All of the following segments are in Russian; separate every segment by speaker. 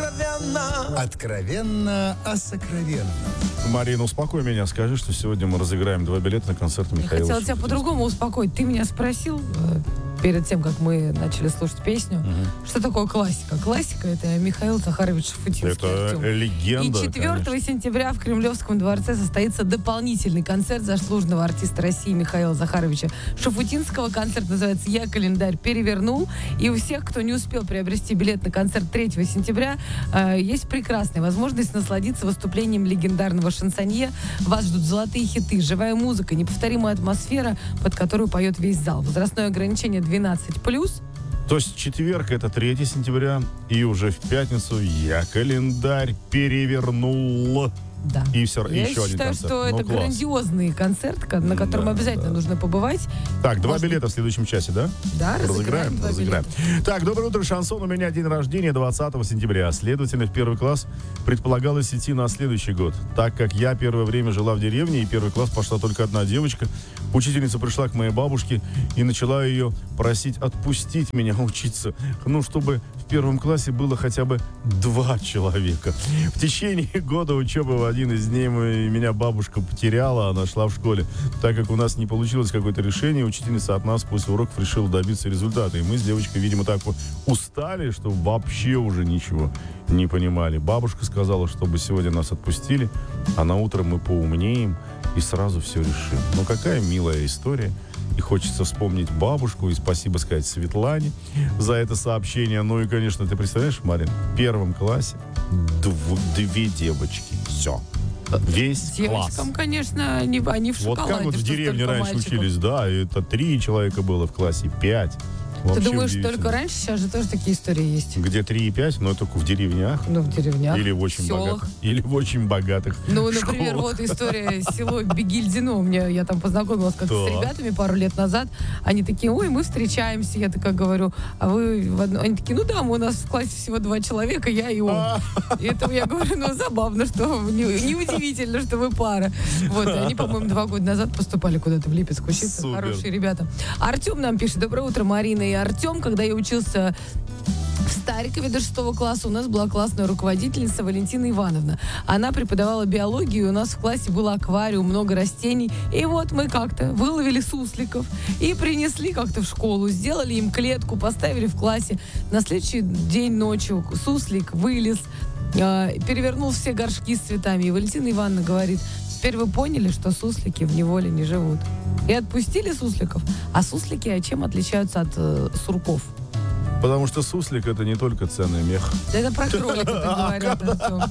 Speaker 1: Откровенно о сокровенном.
Speaker 2: Марина, успокой меня, скажи, что сегодня мы разыграем 2 билета на концерт Михаила
Speaker 3: Хотела тебя
Speaker 2: Шуфутинского.
Speaker 3: по-другому успокоить. Ты меня спросил перед тем, как мы начали слушать песню, что такое классика. Классика — это Михаил Захарович Шуфутинский.
Speaker 2: Это
Speaker 3: Артем.
Speaker 2: легенда,
Speaker 3: И 4
Speaker 2: конечно.
Speaker 3: сентября в Кремлевском дворце состоится дополнительный концерт заслуженного артиста России Михаила Захаровича Шуфутинского. Концерт называется «Я календарь перевернул». И у всех, кто не успел приобрести билет на концерт 3 сентября, есть прекрасная возможность насладиться выступлением легендарного шансонье. Вас ждут золотые хиты, живая музыка, неповторимая атмосфера, под которую поет весь зал. Возрастное ограничение 12+.
Speaker 2: То есть четверг это 3 сентября, и уже в пятницу я календарь перевернул.
Speaker 3: Да.
Speaker 2: И все,
Speaker 3: Я
Speaker 2: еще один
Speaker 3: считаю,
Speaker 2: концерт.
Speaker 3: что
Speaker 2: Ну,
Speaker 3: это
Speaker 2: класс.
Speaker 3: грандиозный концерт, на котором
Speaker 2: Да,
Speaker 3: обязательно
Speaker 2: да.
Speaker 3: нужно побывать.
Speaker 2: Так, 2
Speaker 3: После-
Speaker 2: билета в следующем часе, да?
Speaker 3: Да, разыграем 2
Speaker 2: Разыграем.
Speaker 3: билета.
Speaker 2: Так, доброе утро, Шансон. У меня день рождения 20 сентября. Следовательно, в первый класс предполагалось идти на следующий год. Так как я первое время жила в деревне, и первый класс пошла только одна девочка, учительница пришла к моей бабушке и начала ее просить отпустить меня учиться. Ну, чтобы в первом классе было хотя бы 2 человека. В течение года учебы в один из дней меня бабушка потеряла, она шла в школе. Так как у нас не получилось какое-то решение, учительница от нас после уроков решила добиться результата. И мы с девочкой, видимо, так устали, что вообще уже ничего не понимали. Бабушка сказала, чтобы сегодня нас отпустили, а на утро мы поумнеем и сразу все решим. Ну, какая милая история. И хочется вспомнить бабушку и спасибо сказать Светлане за это сообщение. Ну и, конечно, ты представляешь, Марин, в первом классе 2 девочки. Все. Весь класс.
Speaker 3: Девочкам, конечно, они в
Speaker 2: Вот
Speaker 3: шоколаде.
Speaker 2: как вот в
Speaker 3: что
Speaker 2: деревне
Speaker 3: столько
Speaker 2: раньше
Speaker 3: мальчиков.
Speaker 2: учились, да, это 3 человека было в классе, 5.
Speaker 3: Ты
Speaker 2: Вообще
Speaker 3: думаешь,
Speaker 2: удивительно.
Speaker 3: только раньше? Сейчас же тоже такие истории есть.
Speaker 2: Где 3 и 5, но только в деревнях.
Speaker 3: Ну, в деревнях,
Speaker 2: Или в очень
Speaker 3: в селах.
Speaker 2: богатых. Или в очень богатых
Speaker 3: Ну, например,
Speaker 2: школах.
Speaker 3: вот история село Бегильдино. Я там познакомилась как-то с
Speaker 2: Так.
Speaker 3: ребятами пару лет назад. Они такие: ой, мы встречаемся. Я такая говорю: а вы в одно... Они такие: ну да, у нас в классе всего 2 человека, я и он. И это я говорю: ну забавно, что неудивительно, что вы пара. Вот, и они, по-моему, 2 года назад поступали куда-то в Липецк учиться.
Speaker 2: Супер.
Speaker 3: Хорошие ребята. Артем нам пишет: доброе утро, Марина и Артем. Когда я учился в Старикове до 6 класса, у нас была классная руководительница Валентина Ивановна. Она преподавала биологию, и у нас в классе был аквариум, много растений. И вот мы как-то выловили сусликов и принесли как-то в школу, сделали им клетку, поставили в классе. На следующий день ночью суслик вылез, перевернул все горшки с цветами. И Валентина Ивановна говорит: теперь вы поняли, что суслики в неволе не живут. И отпустили сусликов. А суслики чем отличаются от сурков?
Speaker 2: Потому что суслик это не только ценный мех.
Speaker 3: Да это про кролика говорят, Артем.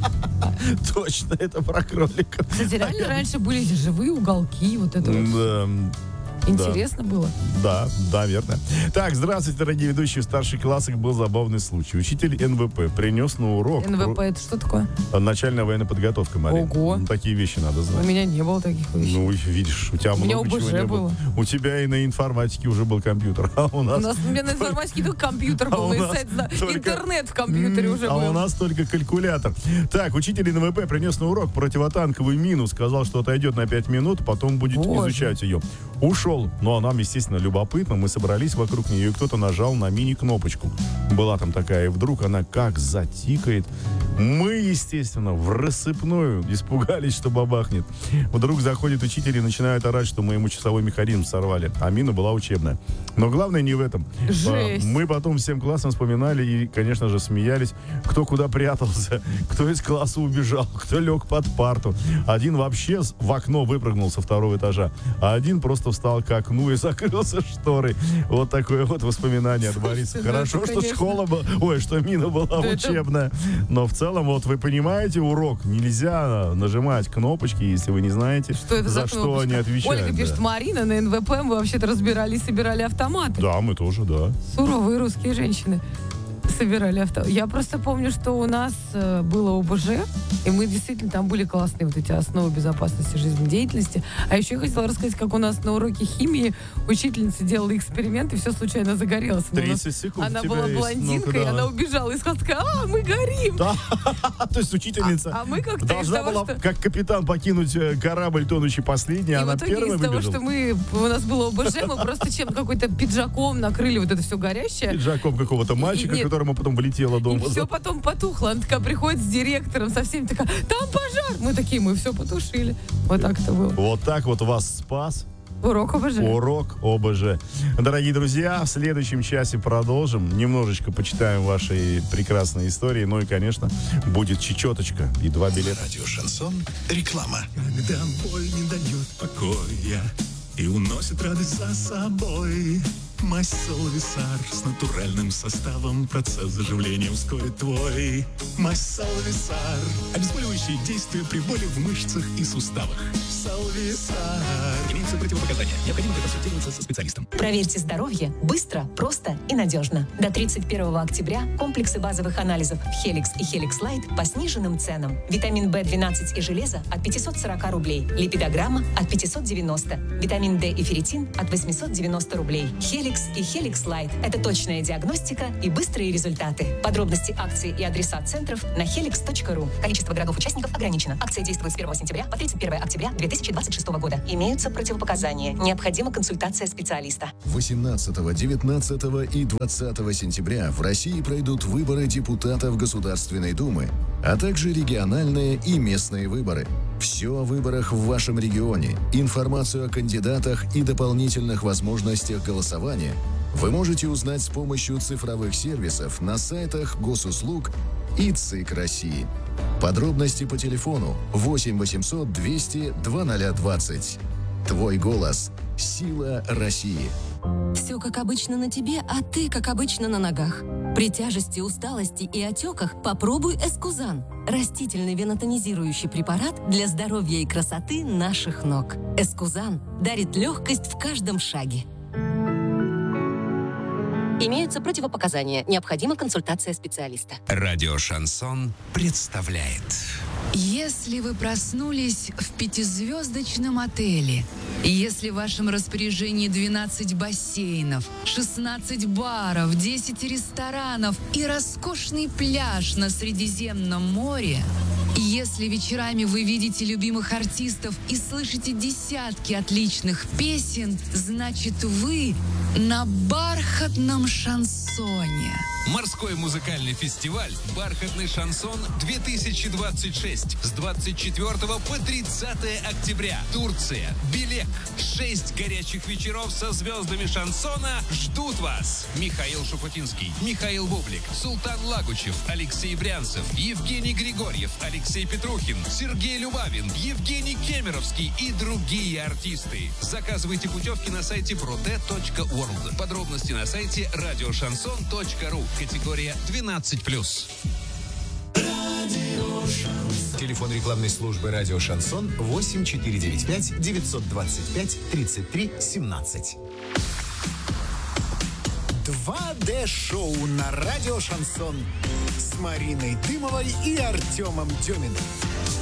Speaker 2: Точно, это про кролика.
Speaker 3: Кстати, реально раньше были эти живые уголки, вот это вот.
Speaker 2: Да.
Speaker 3: Интересно было.
Speaker 2: Да, верно. Так, здравствуйте, дорогие ведущие. В старших классах был забавный случай. Учитель НВП принес на урок...
Speaker 3: НВП это что такое?
Speaker 2: Начальная военная подготовка, Мария.
Speaker 3: Ого.
Speaker 2: Ну, такие вещи надо
Speaker 3: У
Speaker 2: знать.
Speaker 3: меня не было таких вещей.
Speaker 2: Ну, видишь, у тебя
Speaker 3: У меня
Speaker 2: много
Speaker 3: ОБЖ
Speaker 2: чего не
Speaker 3: было.
Speaker 2: У тебя и на информатике уже был компьютер. А у нас...
Speaker 3: У меня на информатике только компьютер был,
Speaker 2: у
Speaker 3: и
Speaker 2: нас
Speaker 3: сайт,
Speaker 2: только-
Speaker 3: интернет в компьютере уже
Speaker 2: А у
Speaker 3: был.
Speaker 2: нас только калькулятор. Так, учитель НВП принес на урок противотанковую мину, сказал, что отойдет на 5 минут, потом будет
Speaker 3: Боже.
Speaker 2: изучать ее. Ушел. Ну, а нам, естественно, любопытно. Мы собрались вокруг нее, и кто-то нажал на мини-кнопочку. Была там такая, и вдруг она как затикает. Мы, естественно, в рассыпную испугались, что бабахнет. Вдруг заходит учитель и начинает орать, что мы ему часовой механизм сорвали. А мина была учебная. Но главное не в этом.
Speaker 3: Жесть.
Speaker 2: Мы потом всем классом вспоминали и, конечно же, смеялись, кто куда прятался, кто из класса убежал, кто лег под парту. Один вообще в окно выпрыгнул со 2-го этажа, а один просто встал к окну и закрылся шторой. Вот такое вот воспоминание от Бориса.
Speaker 3: Слушайте,
Speaker 2: Хорошо,
Speaker 3: это,
Speaker 2: что
Speaker 3: конечно.
Speaker 2: школа была, что мина была
Speaker 3: Да это-
Speaker 2: учебная. Но в целом, вот вы понимаете урок, нельзя нажимать кнопочки, если вы не знаете,
Speaker 3: Что это
Speaker 2: за
Speaker 3: за
Speaker 2: что
Speaker 3: кнопочка?
Speaker 2: они отвечают.
Speaker 3: Ольга пишет:
Speaker 2: да.
Speaker 3: Марина, на НВП мы вообще-то разбирали и собирали автоматы.
Speaker 2: Да, мы тоже, да.
Speaker 3: Суровые русские женщины собирали автоматы. Я просто помню, что у нас было ОБЖ, и мы действительно там были классные вот эти основы безопасности жизнедеятельности. А еще я хотела рассказать, как у нас на уроке химии учительница делала эксперимент, и все случайно загорелось. Но у нас-
Speaker 2: 30 секунд
Speaker 3: Она
Speaker 2: у тебя
Speaker 3: была
Speaker 2: есть.
Speaker 3: блондинкой,
Speaker 2: Ну-ка,
Speaker 3: и
Speaker 2: да.
Speaker 3: она убежала из класса, такая: мы горим!
Speaker 2: Да, то есть учительница
Speaker 3: А мы как-то
Speaker 2: должна
Speaker 3: из того,
Speaker 2: была,
Speaker 3: что-
Speaker 2: как капитан, покинуть корабль, тонущий последний,
Speaker 3: И
Speaker 2: а
Speaker 3: в
Speaker 2: она
Speaker 3: итоге
Speaker 2: первая
Speaker 3: из того,
Speaker 2: выбежала.
Speaker 3: что у нас было ОБЖ, мы просто какой-то пиджаком накрыли вот это все горящее.
Speaker 2: Пиджаком какого-то мальчика,
Speaker 3: нет,
Speaker 2: которому а потом влетела дома.
Speaker 3: И все потом потухло. Она такая приходит с директором, со всеми такая, там пожар. Мы все потушили. Вот так это было.
Speaker 2: Вот так вот вас спас
Speaker 3: Урок ОБЖ.
Speaker 2: урок ОБЖ. Дорогие друзья, в следующем часе продолжим. Немножечко почитаем ваши прекрасные истории. Ну и, конечно, будет чечеточка и 2 билета.
Speaker 1: Радио «Шансон». Реклама.
Speaker 4: Когда боль не дает покоя и уносит радость за собой. Мазь Салвисар с натуральным составом. Процесс заживления ускорит твой. Мазь Салвисар. Обезболивающие действия при боли в мышцах и суставах. Салвисар. Имеются противопоказания. Необходимо консультироваться со специалистом.
Speaker 5: Проверьте здоровье быстро, просто и надежно. До 31 октября комплексы базовых анализов Helix и Helix Light по сниженным ценам. Витамин В12 и железо от 540 рублей. Липидограмма от 590. Витамин D и ферритин от 890 рублей. Helix и Helix Light – это точная диагностика и быстрые результаты. Подробности акций и адреса центров на helix.ru. Количество городов-участников ограничено. Акция действует с 1 сентября по 31 октября 2026 года. Имеются противопоказания. Необходима консультация специалиста.
Speaker 6: 18, 19 и 20 сентября в России пройдут выборы депутатов Государственной Думы, а также региональные и местные выборы. Все о выборах в вашем регионе, информацию о кандидатах и дополнительных возможностях голосования вы можете узнать с помощью цифровых сервисов на сайтах Госуслуг и ЦИК России. Подробности по телефону 8 800 200 2020. Твой голос – сила России.
Speaker 7: Все как обычно на тебе, а ты как обычно на ногах. При тяжести, усталости и отеках попробуй Эскузан. Растительный венотонизирующий препарат для здоровья и красоты наших ног. Эскузан дарит легкость в каждом шаге. Имеются противопоказания. Необходима консультация специалиста.
Speaker 8: Радио «Шансон» представляет.
Speaker 9: Если вы проснулись в 5-звездочном отеле, если в вашем распоряжении 12 бассейнов, 16 баров, 10 ресторанов и роскошный пляж на Средиземном море, если вечерами вы видите любимых артистов и слышите десятки отличных песен, значит вы на бархатном шансоне.
Speaker 8: Морской музыкальный фестиваль «Бархатный шансон-2026» с 24 по 30 октября. Турция. Белек. 6 горячих вечеров со звездами шансона ждут вас. Михаил Шуфутинский, Михаил Бублик, Султан Лагучев, Алексей Брянцев, Евгений Григорьев, Алексей Петрухин, Сергей Любавин, Евгений Кемеровский и другие артисты. Заказывайте путевки на сайте brodet.world. Подробности на сайте radioşanson.ru. Категория 12+.
Speaker 1: Телефон рекламной службы «Радио Шансон» 8495 925 33 17. 2D-шоу на «Радио Шансон» с Мариной Дымовой и Артемом Дюминым.